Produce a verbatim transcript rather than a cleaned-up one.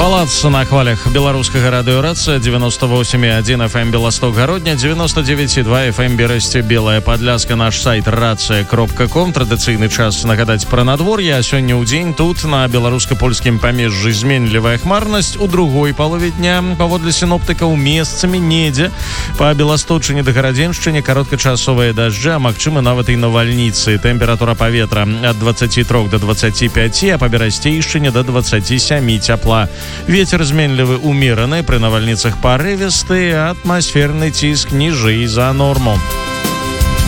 Палац на хвалях беларускага радыёрацыя девяносто восемь и один эф эм Белосток Городня, девяносто девять и два эф эм Бересте Белая Подляска, наш сайт рация кропка ком. Традыцыйны час нагадаць пра надвор'е, а сёння ў дзень тут на беларуска-польскім памежжы зменлівая хмарнасць. У другой палове дня паводле сіноптыкаў месцамі недзе па Беласточыне да Гарадзеншчыне кароткачасовыя дажджы, а магчымы нават і навальніцы. Тэмпература паветра ад двадцати трёх до двадцати пяти, а па Берасцейшчыне до двадцати семи цяпла. Ветер зменлівы умераны, пры навальніцах парывісты, атмасферны ціск ніжэй за норму.